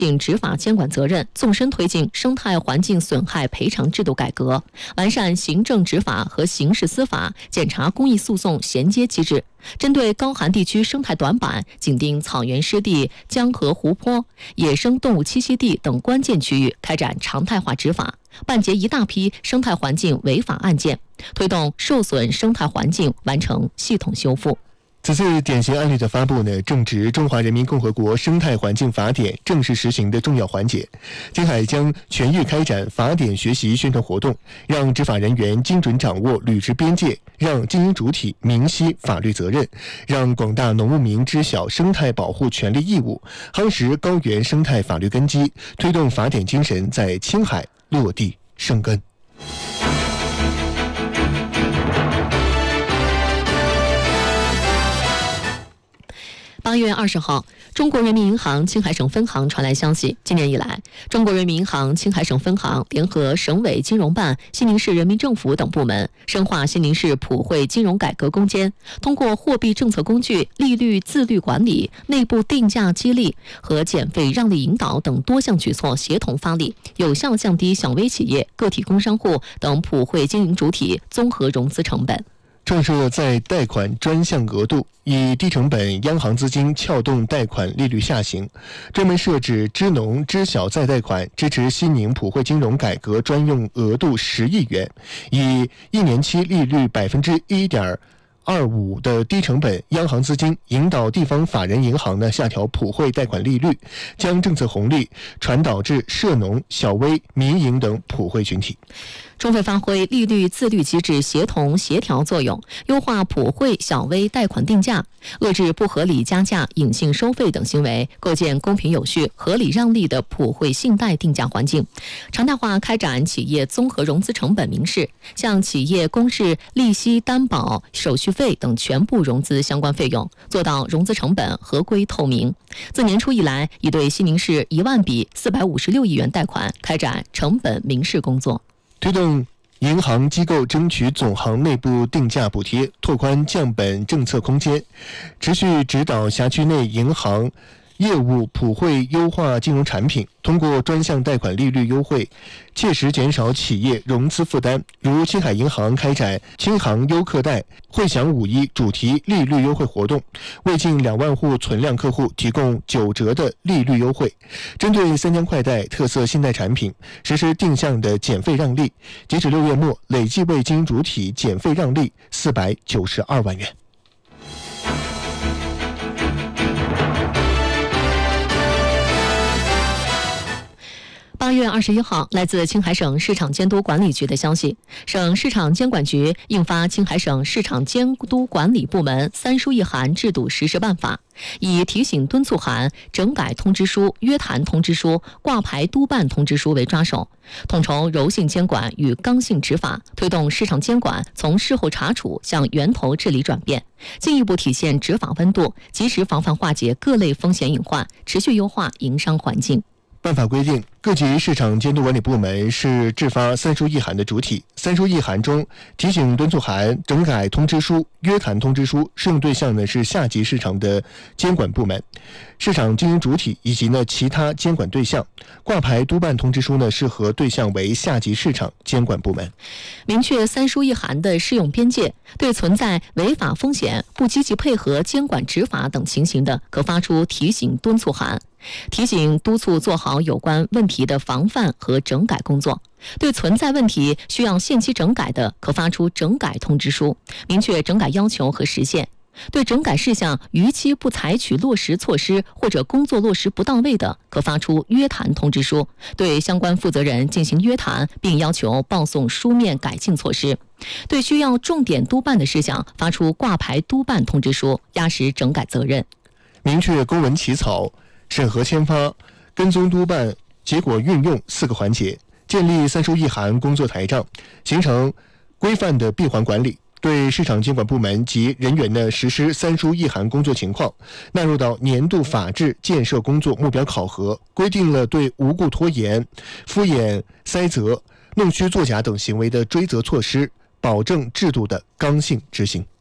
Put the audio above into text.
并执法监管责任，纵深推进生态环境损害赔偿制度改革，完善行政执法和刑事司法、检察公益诉讼衔接机制。针对高寒地区生态短板、紧盯草原湿地、江河湖泊、野生动物栖息地等关键区域，开展常态化执法，办结一大批生态环境违法案件，推动受损生态环境完成系统修复。 此次典型案例的发布呢，正值《中华人民共和国生态环境法典》正式实行的重要环节。青海将全域开展法典学习宣传活动，让执法人员精准掌握履职边界，让经营主体明晰法律责任，让广大农牧民知晓生态保护权利义务，夯实高原生态法律根基，推动法典精神在青海落地生根。 8月20号，中国人民银行青海省分行传来消息，今年以来，中国人民银行青海省分行联合省委金融办、西宁市人民政府等部门，深化西宁市普惠金融改革攻坚，通过货币政策工具、利率自律管理、内部定价激励和减费让利引导等多项举措协同发力，有效降低小微企业、个体工商户等普惠经营主体综合融资成本。 创设再贷款专项额度，以低成本央行资金撬动贷款利率下行，专门设置支农支小再贷款支持西宁普惠金融改革专用额度10亿元，以1年期利率1.25%的低成本央行资金引导地方法人银行下调普惠贷款利率，将政策红利传导至涉农、小微、民营等普惠群体。 充分发挥利率自律机制协同协调作用，优化普惠小微贷款定价，遏制不合理加价、隐性收费等行为，构建公平有序、合理让利的普惠信贷定价环境。常态化开展企业综合融资成本明示，向企业公示利息、担保、手续费等全部融资相关费用，做到融资成本合规透明。自年初以来，已对西宁市1万笔456亿元贷款开展成本明示工作。 推动银行机构争取总行内部定价补贴，拓宽降本政策空间，持续指导辖区内银行业务普惠优化金融产品，通过专项贷款利率优惠，切实减少企业融资负担。如青海银行开展青行优客贷惠享5·1主题利率优惠活动，为近2万户存量客户提供9折的利率优惠。针对3江快贷特色信贷产品，实施定向的减费让利，截止6月末，累计为经营主体减费让利492万元。 8月21号，来自青海省市场监督管理局的消息，省市场监管局印发《青海省市场监督管理部门3书1函制度实施办法》，以提醒敦促函、整改通知书、约谈通知书、挂牌督办通知书为抓手，统筹柔性监管与刚性执法，推动市场监管从事后查处向源头治理转变，进一步体现执法温度，及时防范化解各类风险隐患，持续优化营商环境。 办法规定，各级市场监督管理部门是制发3书1函的主体。3书1函中，提醒敦促函、整改通知书、约谈通知书适用对象是下级市场的监管部门、市场经营主体以及其他监管对象。挂牌督办通知书适合对象为下级市场监管部门。 明确3书1函的适用边界，对存在违法风险、不积极配合监管执法等情形的，可发出提醒敦促函，提醒督促做好有关问题的防范和整改工作。对存在问题需要限期整改的，可发出整改通知书，明确整改要求和时限。对整改事项逾期不采取落实措施或者工作落实不到位的，可发出约谈通知书，对相关负责人进行约谈，并要求报送书面改进措施。对需要重点督办的事项，发出挂牌督办通知书，压实整改责任。 明确公文起草、审核签发、跟踪督办、结果运用4个环节，建立3书1函工作台账，形成规范的闭环管理。对市场监管部门及人员实施3书1函工作情况纳入到年度法治建设工作目标考核，规定了对无故拖延、敷衍塞责、弄虚作假等行为的追责措施，保证制度的刚性执行。